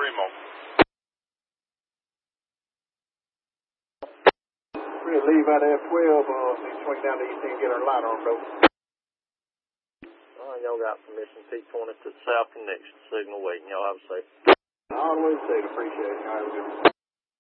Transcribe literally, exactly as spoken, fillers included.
Remo. We're going to leave out of F twelve, uh, and swing down to East End and get our light on, though. Uh, y'all got permission, P twenty to the south connection signal waiting. Y'all have a safe. All the way to state, appreciate it. Y'all have a good one.